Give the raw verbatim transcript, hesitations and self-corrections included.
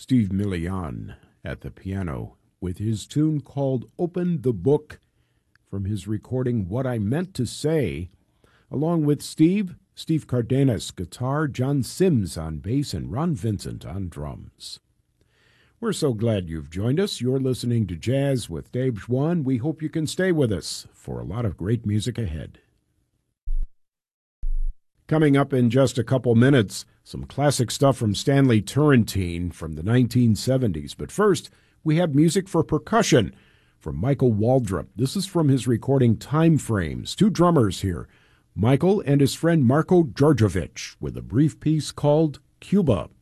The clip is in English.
Steve Millian at the piano with his tune called Open the Book from his recording What I Meant to Say, along with Steve, Steve Cardenas guitar, John Sims on bass, and Ron Vincent on drums. We're so glad you've joined us. You're listening to Jazz with Dave Schwann. We hope you can stay with us for a lot of great music ahead. Coming up in just a couple minutes, some classic stuff from Stanley Turrentine from the nineteen seventies. But first, we have music for percussion from Michael Waldrop. This is from his recording Time Frames. Two drummers here, Michael and his friend Marko Djordjevic, with a brief piece called Cuba.